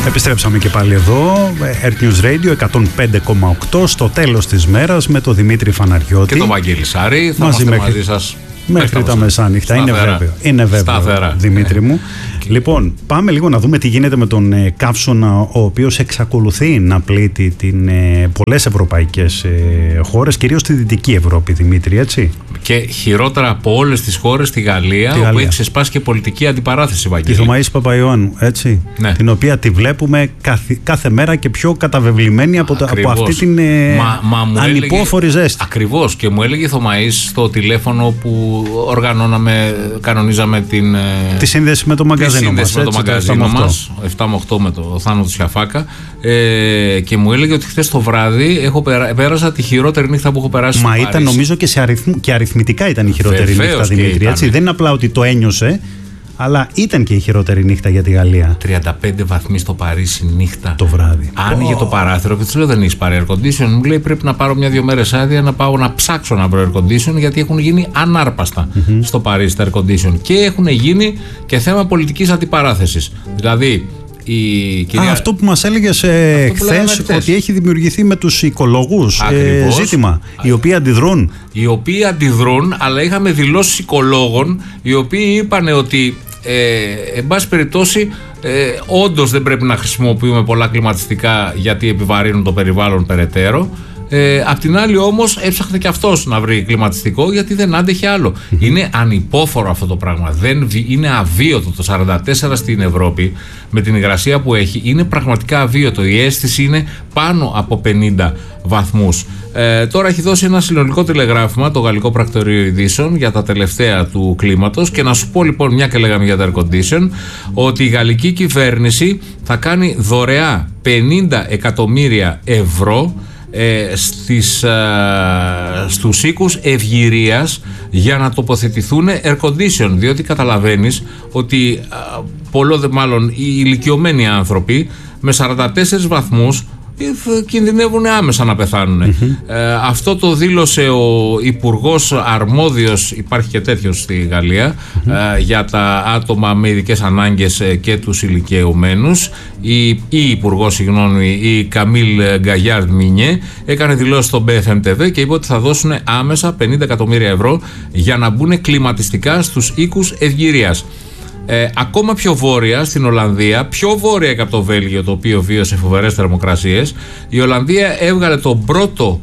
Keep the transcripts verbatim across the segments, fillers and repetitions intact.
Επιστρέψαμε και πάλι εδώ, Earth News Radio εκατόν πέντε κόμμα οκτώ, στο τέλος της μέρας με τον Δημήτρη Φαναριώτη και τον Βαγγέλη Σάρη. Θα μαζί είμαστε μέχρι, μαζί σας μέχρι τα μεσάνυχτα. Είναι βέβαιο, είναι βέβαιο Δημήτρη μου. Λοιπόν, πάμε λίγο να δούμε τι γίνεται με τον ε, καύσωνα, ο οποίος εξακολουθεί να πλήττει την, ε, πολλές ευρωπαϊκές ε, χώρες, κυρίως στη Δυτική Ευρώπη, Δημήτρη, έτσι. Και χειρότερα από όλες τις χώρες, τη Γαλλία, τη όπου Γαλλία. έχει ξεσπάσει και πολιτική αντιπαράθεση, Βαγγέλη. Τη Θωμαΐση Παπαϊωάννου, έτσι. Ναι. Την οποία τη βλέπουμε κάθε, κάθε μέρα και πιο καταβεβλημένη από, τα, από αυτή την ε, μα, μα ανυπόφορη ζέστη. Ακριβώς. Και μου έλεγε η Θωμαΐση στο τηλέφωνο που οργανώναμε, κανονίζαμε την. Τη σύνδεση με το μαγκαζίνο. Σύνδεση με το μαγκαζίνο μας, επτά με οκτώ με το Θάνο του Σιαφάκα, ε, και μου έλεγε ότι χθες το βράδυ έχω περα, πέρασα τη χειρότερη νύχτα που έχω περάσει. Μα στο ήταν Παρίσι. Νομίζω και, σε αριθμ, και αριθμητικά ήταν η χειρότερη Βεβαίως νύχτα, Δημήτρη. Έτσι. Δεν είναι απλά ότι το ένιωσε, αλλά ήταν και η χειρότερη νύχτα για τη Γαλλία. τριάντα πέντε βαθμοί στο Παρίσι νύχτα. Το βράδυ. Άνοιγε oh. το παράθυρο και του λέω: δεν έχει πάρει air condition. Μου λέει: πρέπει να πάρω μια-δύο μέρες άδεια να πάω να ψάξω να βρω air condition, γιατί έχουν γίνει ανάρπαστα mm-hmm. στο Παρίσι τα air condition. Και έχουν γίνει και θέμα πολιτικής αντιπαράθεσης. Δηλαδή. Η κυρία... Α, αυτό που μας έλεγες ε, χθες, ότι έχει δημιουργηθεί με τους οικολόγους ε, ζήτημα, οι οποίοι αντιδρούν. Οι οποίοι αντιδρούν, αλλά είχαμε δηλώσεις οικολόγων, οι οποίοι είπαν ότι ε, εν πάση περιπτώσει ε, όντως δεν πρέπει να χρησιμοποιούμε πολλά κλιματιστικά, γιατί επιβαρύνουν το περιβάλλον περαιτέρω. Ε, απ' την άλλη όμως έψαχνε και αυτός να βρει κλιματιστικό, γιατί δεν άντεχε άλλο. Mm-hmm. Είναι ανυπόφορο αυτό το πράγμα. Δεν, είναι αβίωτο. Το σαράντα τέσσερα στην Ευρώπη, με την υγρασία που έχει, είναι πραγματικά αβίωτο. Η αίσθηση είναι πάνω από πενήντα βαθμούς. Ε, τώρα έχει δώσει ένα συνολικό τηλεγράφημα το Γαλλικό Πρακτορείο Ειδήσεων για τα τελευταία του κλίματος. Και να σου πω λοιπόν, μια και λέγαμε για τα air condition, ότι η γαλλική κυβέρνηση θα κάνει δωρεά πενήντα εκατομμύρια ευρώ Ε, στις, α, στους οίκους ευγυρίας για να τοποθετηθούν air condition, διότι καταλαβαίνεις ότι α, πολλό δε μάλλον οι ηλικιωμένοι άνθρωποι με σαράντα τέσσερις βαθμούς κινδυνεύουν άμεσα να πεθάνουν. Mm-hmm. Ε, αυτό το δήλωσε ο υπουργός αρμόδιος, υπάρχει και τέτοιος στη Γαλλία, mm-hmm. ε, για τα άτομα με ειδικές ανάγκες και τους ηλικιωμένους. Η, η υπουργός, συγγνώμη, η Καμίλ Γκαγιάρντ Μινιέ, έκανε δηλώσει στο μπι εφ εμ τι βι και είπε ότι θα δώσουν άμεσα πενήντα εκατομμύρια ευρώ για να μπουν κλιματιστικά στους οίκους ευγυρίας. Ε, ακόμα πιο βόρεια, στην Ολλανδία, πιο βόρεια και από το Βέλγιο, το οποίο βίωσε φοβερές θερμοκρασίες, η Ολλανδία έβγαλε τον πρώτο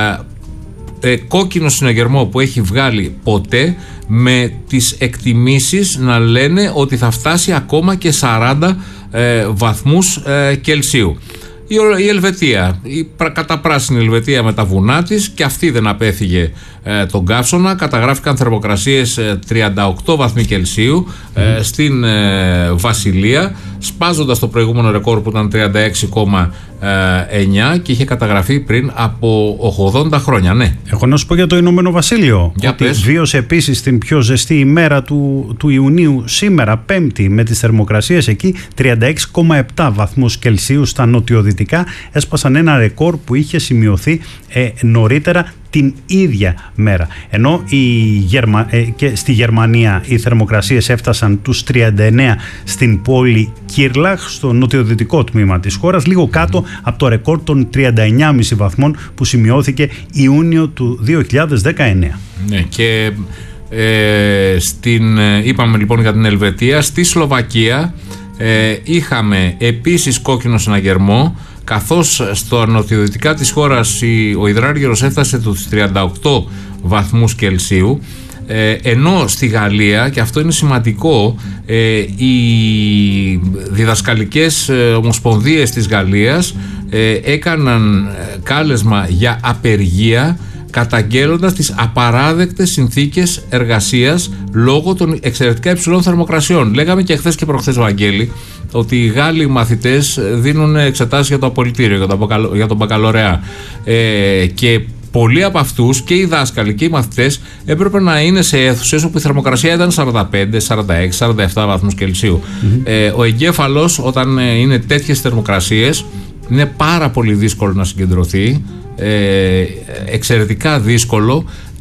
ε, ε, κόκκινο συναγερμό που έχει βγάλει ποτέ, με τις εκτιμήσεις να λένε ότι θα φτάσει ακόμα και σαράντα ε, βαθμούς ε, Κελσίου. Η Ελβετία, η καταπράσινη Ελβετία με τα βουνά της, και αυτή δεν απέφυγε ε, τον καύσωνα. Καταγράφηκαν θερμοκρασίες ε, τριάντα οκτώ βαθμοί Κελσίου ε, mm. στην ε, Βασιλεία, σπάζοντας το προηγούμενο ρεκόρ που ήταν τριάντα έξι κόμμα εννιά και είχε καταγραφεί πριν από ογδόντα χρόνια. Ναι. Έχω να σου πω για το Ηνωμένο Βασίλειο, για ότι πες. Βίωσε επίσης την πιο ζεστή ημέρα του, του Ιουνίου σήμερα, Πέμπτη, με τις θερμοκρασίες εκεί τριάντα έξι κόμμα επτά βαθμούς Κελσίου στα νοτιοδυτικά. Έσπασαν ένα ρεκόρ που είχε σημειωθεί ε, νωρίτερα την ίδια μέρα. Ενώ η Γερμα... ε, και στη Γερμανία οι θερμοκρασίες έφτασαν τους τριάντα εννέα στην πόλη Κίρλαχ, στο νοτιοδυτικό τμήμα της χώρας, λίγο κάτω mm. από το ρεκόρ των τριάντα εννέα κόμμα πέντε βαθμών που σημειώθηκε Ιούνιο του δύο χιλιάδες δεκαεννέα. Ναι, και ε, στην, είπαμε λοιπόν για την Ελβετία. Στη Σλοβακία ε, είχαμε επίσης κόκκινο συναγερμό, καθώς στο νοτιοδυτικά της χώρας ο υδράργυρος έφτασε τους τριάντα οκτώ βαθμούς Κελσίου, ε, ενώ στη Γαλλία, και αυτό είναι σημαντικό, ε, οι διδασκαλικές ε, ομοσπονδίες της Γαλλίας ε, έκαναν κάλεσμα για απεργία, καταγγέλλοντας τις απαράδεκτες συνθήκες εργασίας λόγω των εξαιρετικά υψηλών θερμοκρασιών. Λέγαμε και χθες και προχθές, Βαγγέλη, ότι οι Γάλλοι μαθητές δίνουν εξετάσεις για το απολυτήριο, για, το, για τον μπακαλωρεά, ε, και πολλοί από αυτούς, και οι δάσκαλοι και οι μαθητές, έπρεπε να είναι σε αίθουσες όπου η θερμοκρασία ήταν σαράντα πέντε, σαράντα έξι, σαράντα επτά βαθμούς Κελσίου. Mm-hmm. Ε, ο εγκέφαλος, όταν είναι τέτοιες θερμοκρασίες, είναι πάρα πολύ δύσκολο να συγκεντρωθεί, ε, εξαιρετικά δύσκολο,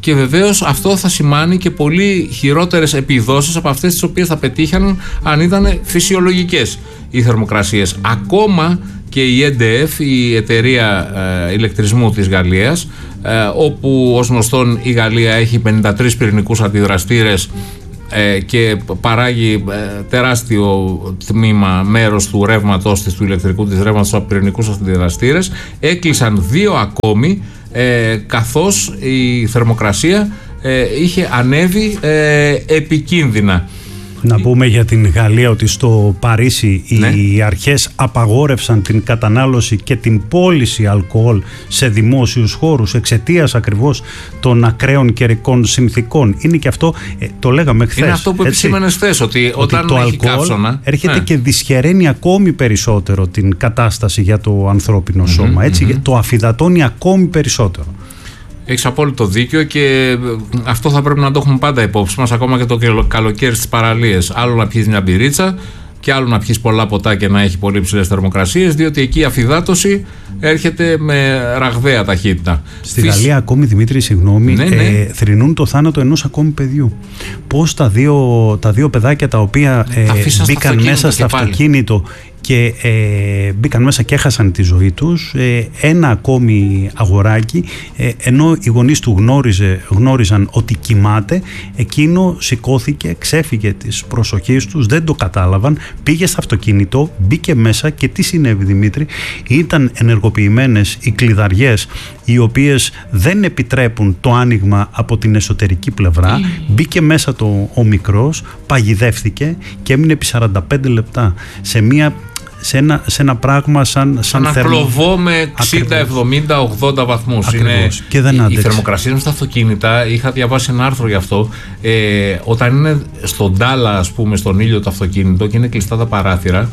και βεβαίως αυτό θα σημάνει και πολύ χειρότερες επιδόσεις από αυτές τις οποίες θα πετύχαν αν ήταν φυσιολογικές οι θερμοκρασίες. Ακόμα και η ι ντι εφ, η εταιρεία ε, ηλεκτρισμού της Γαλλίας, ε, όπου ως γνωστόν η Γαλλία έχει πενήντα τρεις πυρηνικούς αντιδραστήρες ε, και παράγει ε, τεράστιο τμήμα, μέρος του ρεύματος της, του ηλεκτρικού της ρεύματος από πυρηνικούς αντιδραστήρες, έκλεισαν δύο ακόμη, ε, καθώς η θερμοκρασία ε, είχε ανέβει ε, επικίνδυνα. Να πούμε για την Γαλλία ότι στο Παρίσι οι ναι. αρχές απαγόρευσαν την κατανάλωση και την πώληση αλκοόλ σε δημόσιους χώρους εξαιτίας ακριβώς των ακραίων καιρικών συνθήκων. Είναι και αυτό, ε, το λέγαμε χθες. Είναι αυτό που επισήμανες χθες, ότι, ότι όταν το έχει αλκοόλ καύσωνα, έρχεται ναι. και δυσχεραίνει ακόμη περισσότερο την κατάσταση για το ανθρώπινο mm-hmm, σώμα. Έτσι, mm-hmm. το αφυδατώνει ακόμη περισσότερο. Έχεις απόλυτο δίκιο και αυτό θα πρέπει να το έχουμε πάντα υπόψη μας, ακόμα και το καλοκαίρι στις παραλίες. Άλλο να πιείς μια μπυρίτσα και άλλο να πιείς πολλά ποτά και να έχει πολύ ψηλές θερμοκρασίες, διότι εκεί η αφυδάτωση έρχεται με ραγδαία ταχύτητα. Στη Φυσ... Γαλλία ακόμη, Δημήτρη, συγγνώμη, ναι, ναι. Ε, θρηνούν το θάνατο ενός ακόμη παιδιού. Πώς τα δύο, τα δύο παιδάκια τα οποία ε, μπήκαν μέσα στο αυτοκίνητο και ε, μπήκαν μέσα και έχασαν τη ζωή τους, ε, ένα ακόμη αγοράκι, ε, ενώ οι γονείς του γνώριζε, γνώριζαν ότι κοιμάται, εκείνο σηκώθηκε, ξέφυγε της προσοχής τους, δεν το κατάλαβαν, πήγε στο αυτοκίνητο, μπήκε μέσα και τι συνέβη, Δημήτρη? Ήταν ενεργοποιημένες οι κλειδαριές, οι οποίες δεν επιτρέπουν το άνοιγμα από την εσωτερική πλευρά. Mm. Μπήκε μέσα το, ο μικρός, παγιδεύτηκε και έμεινε επί σαράντα πέντε λεπτά σε μια Σε ένα, σε ένα πράγμα σαν, σαν ένα θερμο... κλωβό με εξήντα, εβδομήντα, ογδόντα βαθμούς. Είναι... Και δεν η θερμοκρασία στα αυτοκίνητα, είχα διαβάσει ένα άρθρο γι' αυτό, ε, όταν είναι στον τάλα, ας πούμε, στον ήλιο το αυτοκίνητο και είναι κλειστά τα παράθυρα,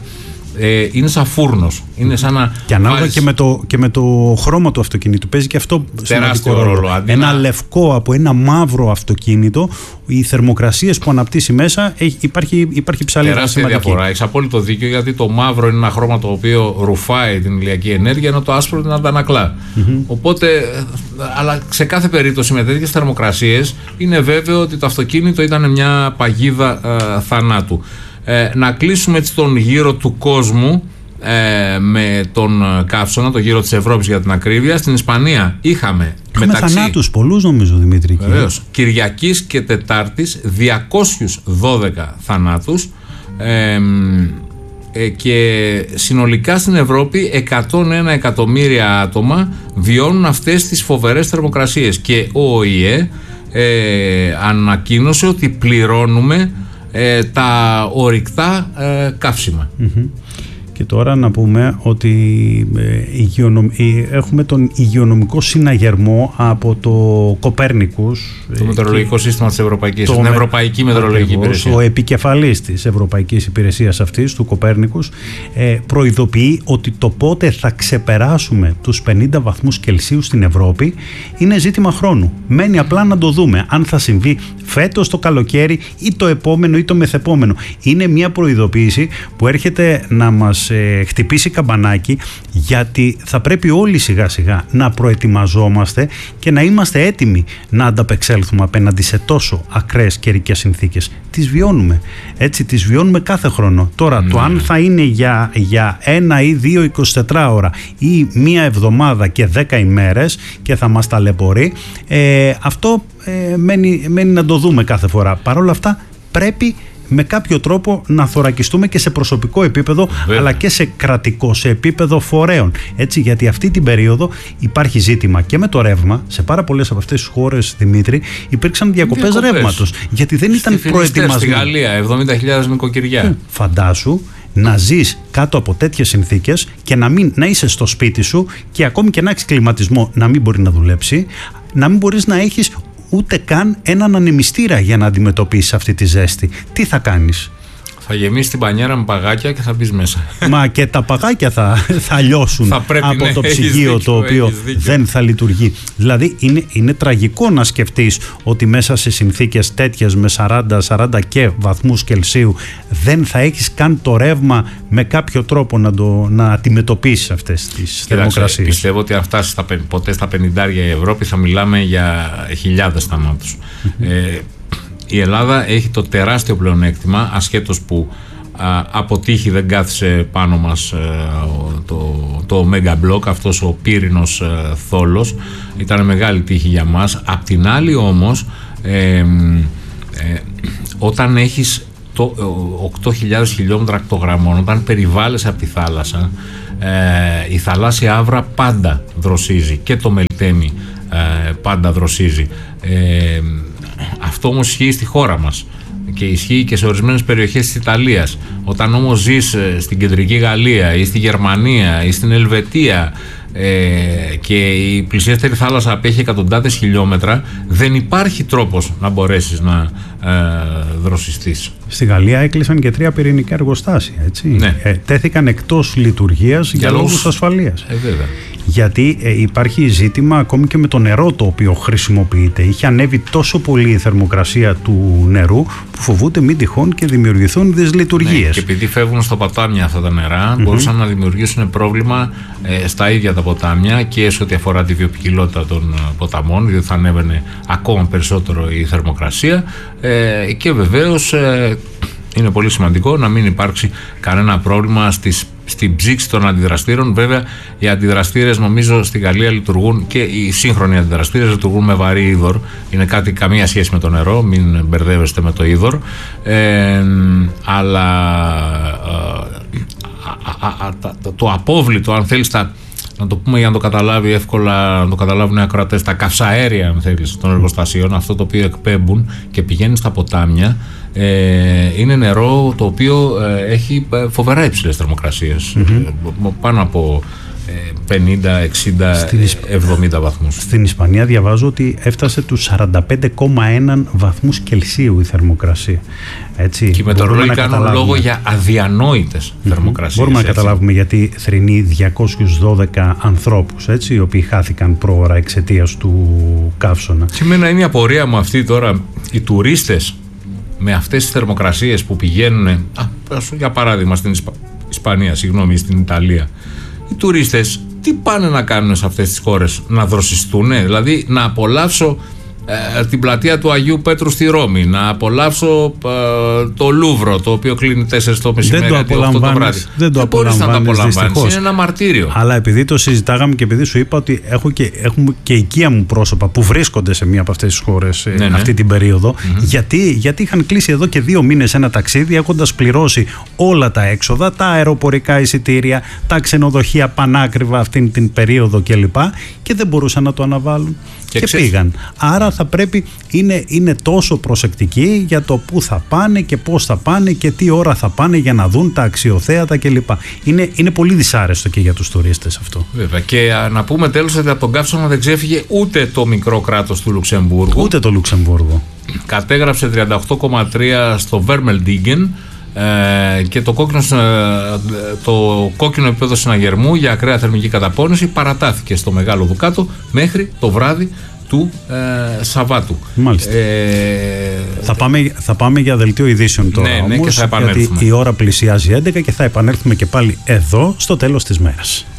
ε, είναι σαν φούρνος. Είναι σαν να και ανάλογα βάζεις... και, με το, και με το χρώμα του αυτοκίνητου παίζει και αυτό τεράστιο ρόλο. ρόλο. Ένα να... λευκό από ένα μαύρο αυτοκίνητο, οι θερμοκρασίες που αναπτύσσει μέσα, υπάρχει, υπάρχει ψαλίδα. Τεράστια διαφορά. Έχεις απόλυτο δίκιο, γιατί το μαύρο είναι ένα χρώμα το οποίο ρουφάει την ηλιακή ενέργεια, ενώ το άσπρο την αντανακλά. Mm-hmm. Οπότε, αλλά σε κάθε περίπτωση με τέτοιες θερμοκρασίες είναι βέβαιο ότι το αυτοκίνητο ήταν μια παγίδα ε, θανάτου. Ε, να κλείσουμε έτσι τον γύρο του κόσμου ε, με τον καύσωνα, το γύρο της Ευρώπης για την ακρίβεια. Στην Ισπανία είχαμε Έχουμε μεταξύ θανάτους πολλούς, νομίζω, Δημήτρη. Βεβαίως, Κυριακής και Τετάρτης διακόσιους δώδεκα θανάτους, ε, ε, και συνολικά στην Ευρώπη εκατόν ένα εκατομμύρια άτομα βιώνουν αυτές τις φοβερές θερμοκρασίες, και ο ΟΗΕ ε, ανακοίνωσε ότι πληρώνουμε Ε, τα ορυκτά ε, καύσιμα. Mm-hmm. Και τώρα να πούμε ότι ε, υγειονομ... ε, έχουμε τον υγειονομικό συναγερμό από το Κοπέρνικους, το μετεωρολογικό και... σύστημα της Ευρωπαϊκής, το την με... Ευρωπαϊκή Μετεωρολογική Υπηρεσία. Ο επικεφαλής της Ευρωπαϊκής Υπηρεσίας αυτής, του Κοπέρνικους, ε, προειδοποιεί ότι το πότε θα ξεπεράσουμε τους πενήντα βαθμούς Κελσίου στην Ευρώπη είναι ζήτημα χρόνου. Μένει απλά να το δούμε αν θα συμβεί φέτος το καλοκαίρι ή το επόμενο ή το μεθεπόμενο. Είναι μια προειδοποίηση που έρχεται να μας ε, χτυπήσει καμπανάκι, γιατί θα πρέπει όλοι σιγά σιγά να προετοιμαζόμαστε και να είμαστε έτοιμοι να ανταπεξέλθουμε απέναντι σε τόσο ακραίες καιρικές συνθήκες. Τις βιώνουμε, έτσι, τις βιώνουμε κάθε χρόνο. Τώρα mm. το αν θα είναι για, για ένα ή δύο εικοσιτετράωρα ή μία εβδομάδα και δέκα ημέρες και θα μας ταλαιπωρεί, ε, αυτό ε, μένει, μένει να το δούμε κάθε φορά. Παρ' όλα αυτά πρέπει με κάποιο τρόπο να θωρακιστούμε και σε προσωπικό επίπεδο, Βέβαια. αλλά και σε κρατικό, σε επίπεδο φορέων. Έτσι, γιατί αυτή την περίοδο υπάρχει ζήτημα και με το ρεύμα. Σε πάρα πολλές από αυτές τις χώρες, Δημήτρη, υπήρξαν διακοπές ρεύματος. Γιατί δεν ήταν προετοιμασμένοι. Στη Γαλλία, εβδομήντα χιλιάδες νοικοκυριά. Φαντάσου να ζεις κάτω από τέτοιες συνθήκες και να, μην, να είσαι στο σπίτι σου και ακόμη και να έχεις κλιματισμό να μην μπορεί να δουλέψει, να μην μπορείς να έχεις ούτε καν έναν ανεμιστήρα για να αντιμετωπίσεις αυτή τη ζέστη. Τι θα κάνεις? Θα γεμίσει την πανιέρα με παγάκια και θα μπει μέσα. Μα και τα παγάκια θα, θα λιώσουν θα πρέπει, από ναι, το ψυγείο δίκιο, το οποίο δεν θα λειτουργεί. Δηλαδή είναι, είναι τραγικό να σκεφτείς ότι μέσα σε συνθήκες τέτοιες με σαράντα σαράντα και βαθμούς Κελσίου δεν θα έχεις καν το ρεύμα με κάποιο τρόπο να, το, να αντιμετωπίσεις αυτές τις θερμοκρασίες. Πιστεύω ότι αν φτάσει στα, ποτέ στα πενηντάρια η Ευρώπη θα μιλάμε για χιλιάδες θανάτους. ε, η Ελλάδα έχει το τεράστιο πλεονέκτημα, ασχέτως που α, από τύχη δεν κάθισε πάνω μας α, το, το Mega Block, αυτός ο πύρινος α, θόλος, ήταν μεγάλη τύχη για μας. Απ' την άλλη όμως ε, ε, όταν έχεις το, οκτώ χιλιάδες χιλιόμετρα ακτογραμμών, όταν περιβάλλεσαι από τη θάλασσα, ε, η θαλάσσια άβρα πάντα δροσίζει και το Μελτέμι ε, πάντα δροσίζει. Ε, αυτό όμως ισχύει στη χώρα μας και ισχύει και σε ορισμένες περιοχές της Ιταλίας. Όταν όμως ζεις στην κεντρική Γαλλία ή στη Γερμανία ή στην Ελβετία ε, και η πλησιέστερη θάλασσα απέχει εκατοντάδες χιλιόμετρα, δεν υπάρχει τρόπος να μπορέσεις να ε, δροσιστείς. Στη Γαλλία έκλεισαν και τρία πυρηνικά εργοστάσια, έτσι. Ναι. Ε, τέθηκαν εκτός λειτουργίας για, για λόγους ασφαλείας. Ε, βέβαια. Γιατί ε, υπάρχει ζήτημα ακόμη και με το νερό το οποίο χρησιμοποιείται. Είχε ανέβει τόσο πολύ η θερμοκρασία του νερού που φοβούνται μην τυχόν και δημιουργηθούν δυσλειτουργίες. Ναι, και επειδή φεύγουν στα ποτάμια αυτά τα νερά, mm-hmm. μπορούσαν να δημιουργήσουν πρόβλημα ε, στα ίδια τα ποτάμια και σε ό,τι αφορά τη βιοποικιλότητα των ποταμών, διότι θα ανέβαινε ακόμα περισσότερο η θερμοκρασία ε, και βεβαίως ε, είναι πολύ σημαντικό να μην υπάρξει κανένα πρόβλημα στις στην ψήξη των αντιδραστήρων. Βέβαια, οι αντιδραστήρες νομίζω στη Γαλλία λειτουργούν και οι σύγχρονοι αντιδραστήρες λειτουργούν με βαρύ είδωρ. Είναι κάτι καμία σχέση με το νερό, μην μπερδεύεστε με το είδωρ. Ε, αλλά ε, α, α, α, το, το απόβλητο, αν θέλεις, τα, να το πούμε για να το καταλάβει εύκολα, να το καταλάβουν οι ακροατές, τα καυσαέρια, αν θέλεις, των εργοστασίων, αυτό το οποίο εκπέμπουν και πηγαίνει στα ποτάμια, Ε, είναι νερό το οποίο ε, έχει φοβερά υψηλές θερμοκρασίες, mm-hmm. ε, πάνω από ε, πενήντα, εξήντα, εβδομήντα βαθμούς. Στην Ισπανία διαβάζω ότι έφτασε τους σαράντα πέντε κόμμα ένα βαθμούς Κελσίου η θερμοκρασία. Έτσι, και οι μετεωρολόγοι κάνουν λόγο για αδιανόητες mm-hmm. θερμοκρασίες. Μπορούμε έτσι. να καταλάβουμε γιατί θρηνεί διακόσιους δώδεκα ανθρώπους, έτσι, οι οποίοι χάθηκαν πρόωρα εξαιτίας του καύσωνα. Σήμερα είναι η απορία μου αυτή τώρα, οι τουρίστες με αυτές τις θερμοκρασίες που πηγαίνουν, α, για παράδειγμα στην Ισπα... Ισπανία, συγγνώμη, στην Ιταλία, οι τουρίστες τι πάνε να κάνουν σε αυτές τις χώρες? Να δροσιστούν, δηλαδή να απολαύσω ε, την πλατεία του Αγίου Πέτρου στη Ρώμη, να απολαύσω ε, το Λούβρο, το οποίο κλείνει τέσσερις το μεσημέρι, οκτώ το βράδυ. Δεν το απολαμβάνεις, είναι ένα μαρτύριο. Αλλά επειδή το συζητάγαμε και επειδή σου είπα ότι έχω και, έχουμε και οικία μου πρόσωπα που βρίσκονται σε μία από αυτές τις χώρες ναι, ναι. αυτή την περίοδο, mm-hmm. γιατί, γιατί είχαν κλείσει εδώ και δύο μήνες ένα ταξίδι έχοντας πληρώσει όλα τα έξοδα, τα αεροπορικά εισιτήρια, τα ξενοδοχεία πανάκριβα αυτήν την περίοδο κλπ. Και δεν μπορούσαν να το αναβάλουν. Και, και πήγαν. Άρα θα πρέπει, είναι, είναι τόσο προσεκτικοί για το πού θα πάνε και πώς θα πάνε και τι ώρα θα πάνε για να δουν τα αξιοθέατα κλπ. Είναι, είναι πολύ δυσάρεστο και για τους τουρίστες αυτό. Βέβαια. Και α, να πούμε τέλος ότι από τον καύσωνα δεν ξέφυγε ούτε το μικρό κράτος του Λουξεμβούργου. Ούτε το Λουξεμβούργο. Κατέγραψε τριάντα οκτώ κόμμα τρία στο Βέρμελντίγκεν ε, και το κόκκινο, το κόκκινο επίπεδο συναγερμού για ακραία θερμική καταπώνηση παρατάθηκε στο Μεγάλο Δουκάτο μέχρι το βράδυ του ε, Σαββάτου. Μάλιστα. Ε, θα, πάμε, θα πάμε για δελτίο ειδήσεων τώρα, ναι, ναι, όμως, και θα επανέλθουμε. Γιατί η ώρα πλησιάζει έντεκα και θα επανέλθουμε και πάλι εδώ στο τέλος της μέρας.